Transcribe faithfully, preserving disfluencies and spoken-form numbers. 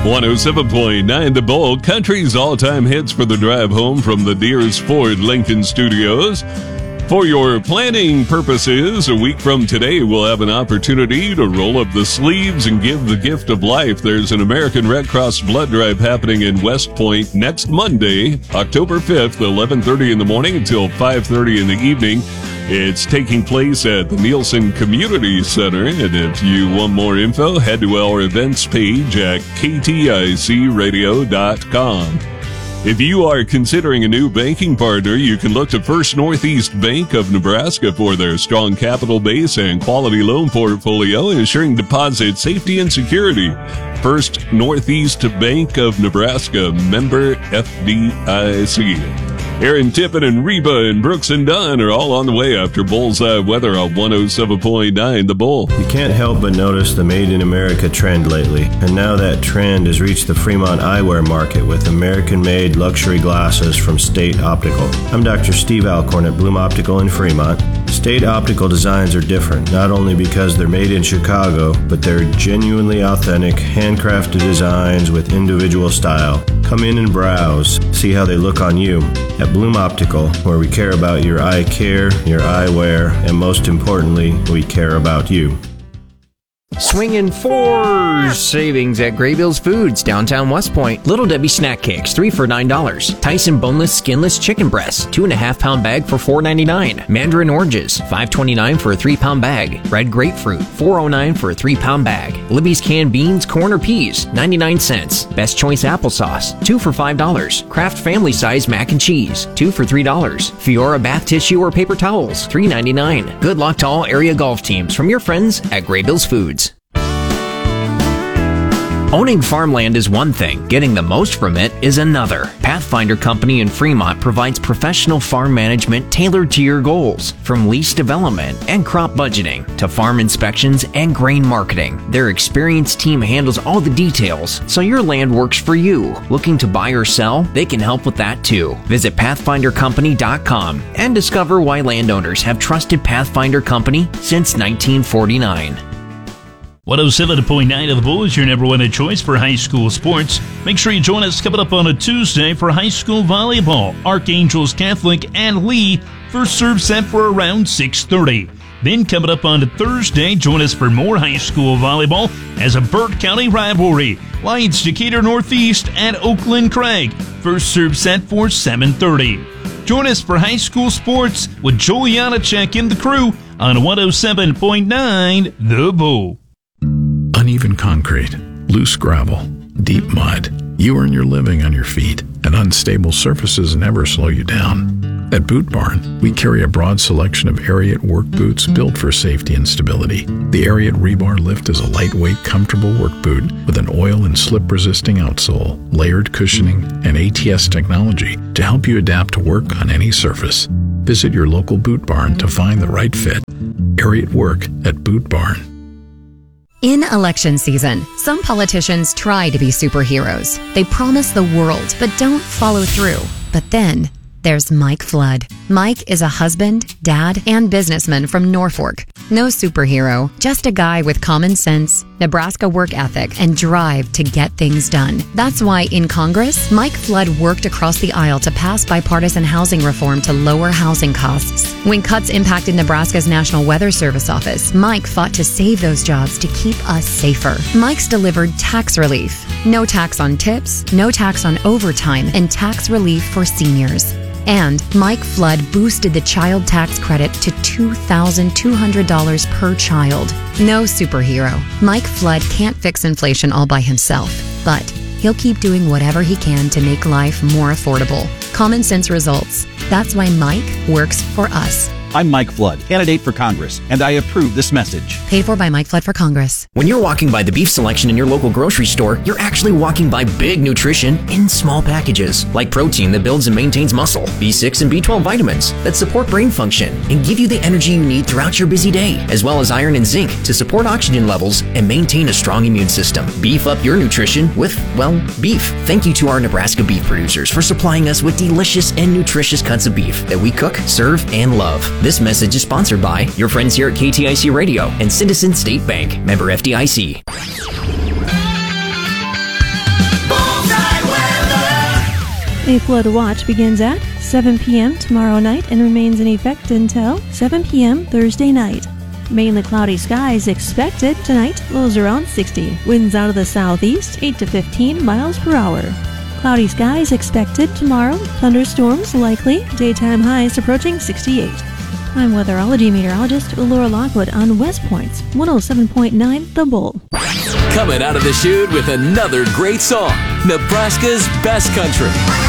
one oh seven point nine The Bull, country's all-time hits for the drive home from the Deers Ford Lincoln Studios. For your planning purposes, a week from today, we'll have an opportunity to roll up the sleeves and give the gift of life. There's an American Red Cross blood drive happening in West Point next Monday, October fifth, eleven thirty in the morning until five thirty in the evening. It's taking place at the Nielsen Community Center, and if you want more info, head to our events page at k t i c radio dot com. If you are considering a new banking partner, you can look to First Northeast Bank of Nebraska for their strong capital base and quality loan portfolio, ensuring deposit safety and security. First Northeast Bank of Nebraska, member F D I C. Aaron Tippin and Reba and Brooks and Dunn are all on the way after Bullseye Weather on one oh seven point nine The Bull. You can't help but notice the Made in America trend lately, and now that trend has reached the Fremont eyewear market with American-made luxury glasses from State Optical. I'm Doctor Steve Alcorn at Bloom Optical in Fremont. State Optical designs are different, not only because they're made in Chicago, but they're genuinely authentic, handcrafted designs with individual style. Come in and browse, see how they look on you. At Bloom Optical, where we care about your eye care, your eyewear, and most importantly, we care about you. Swinging for savings at Graybills Foods, downtown West Point. Little Debbie snack cakes, three for nine dollars. Tyson boneless, skinless chicken breasts, two and a half pound bag for four ninety-nine. Mandarin oranges, five twenty-nine for a three pound bag. Red grapefruit, four oh nine for a three pound bag. Libby's canned beans, corn or peas, ninety-nine cents. Best choice applesauce, two for five dollars. Kraft family size mac and cheese, two for three dollars. Fiora bath tissue or paper towels, three ninety-nine. Good luck to all area golf teams from your friends at Graybills Foods. Owning farmland is one thing, getting the most from it is another. Pathfinder Company in Fremont provides professional farm management tailored to your goals, from lease development and crop budgeting to farm inspections and grain marketing. Their experienced team handles all the details, so your land works for you. Looking to buy or sell? They can help with that too. Visit pathfinder company dot com and discover why landowners have trusted Pathfinder Company since nineteen forty-nine. one oh seven point nine of The Bull is your number one choice for high school sports. Make sure you join us coming up on a Tuesday for high school volleyball. Archangels Catholic and Lee, first serve set for around six thirty. Then coming up on a Thursday, join us for more high school volleyball as a Burke County rivalry. Lions Decatur Northeast at Oakland Craig, first serve set for seven thirty. Join us for high school sports with Joel Janacek and the crew on one oh seven point nine The Bull. Uneven concrete, loose gravel, deep mud. You earn your living on your feet, and unstable surfaces never slow you down. At Boot Barn, we carry a broad selection of Ariat work boots built for safety and stability. The Ariat Rebar Lift is a lightweight, comfortable work boot with an oil and slip-resisting outsole, layered cushioning, and A T S technology to help you adapt to work on any surface. Visit your local Boot Barn to find the right fit. Ariat Work at Boot Barn. In election season, some politicians try to be superheroes. They promise the world, but don't follow through. But then, there's Mike Flood. Mike is a husband, dad, and businessman from Norfolk. No superhero, just a guy with common sense, Nebraska work ethic, and drive to get things done. That's why in Congress, Mike Flood worked across the aisle to pass bipartisan housing reform to lower housing costs. When cuts impacted Nebraska's National Weather Service office, Mike fought to save those jobs to keep us safer. Mike's delivered tax relief. No tax on tips, no tax on overtime, and tax relief for seniors. And Mike Flood boosted the child tax credit to two thousand two hundred dollars per child. No superhero. Mike Flood can't fix inflation all by himself, but he'll keep doing whatever he can to make life more affordable. Common sense results. That's why Mike works for us. I'm Mike Flood, candidate for Congress, and I approve this message. Paid for by Mike Flood for Congress. When you're walking by the beef selection in your local grocery store, you're actually walking by big nutrition in small packages, like protein that builds and maintains muscle, B six and B twelve vitamins that support brain function and give you the energy you need throughout your busy day, as well as iron and zinc to support oxygen levels and maintain a strong immune system. Beef up your nutrition with, well, beef. Thank you to our Nebraska beef producers for supplying us with delicious and nutritious cuts of beef that we cook, serve, and love. This message is sponsored by your friends here at K T I C Radio and Citizen State Bank, member F D I C. A flood watch begins at seven p.m. tomorrow night and remains in effect until seven p.m. Thursday night. Mainly cloudy skies expected tonight, lows around sixty. Winds out of the southeast, eight to fifteen miles per hour. Cloudy skies expected tomorrow, thunderstorms likely, daytime highs approaching sixty-eight. I'm weatherology meteorologist Laura Lockwood on West Point's one oh seven point nine The Bull. Coming out of the chute with another great song, Nebraska's Best Country.